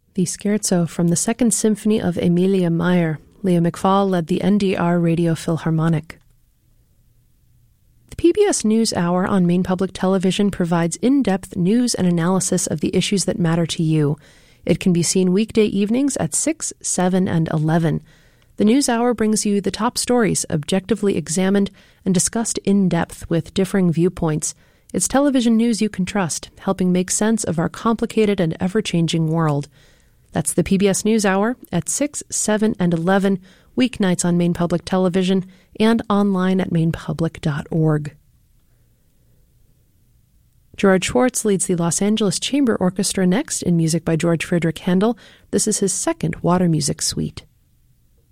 The scherzo from the Second Symphony of Emilia Meyer. Leah McFall led the NDR Radio Philharmonic. The PBS NewsHour on Maine Public Television provides in-depth news and analysis of the issues that matter to you. It can be seen weekday evenings at 6, 7, and 11. The NewsHour brings you the top stories, objectively examined and discussed in depth with differing viewpoints. It's television news you can trust, helping make sense of our complicated and ever-changing world. That's the PBS NewsHour at 6, 7, and 11, weeknights on Maine Public Television and online at mainepublic.org. George Schwartz leads the Los Angeles Chamber Orchestra next in music by George Friedrich Handel. This is his second Water Music Suite.